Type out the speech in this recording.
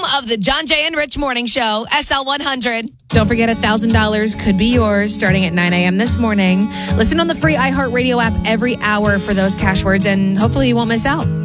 of the John Jay and Rich Morning Show, SL 100. Don't forget $1,000 could be yours starting at 9 a.m. this morning. Listen on the free iHeartRadio app every hour for those cash words, and hopefully you won't miss out.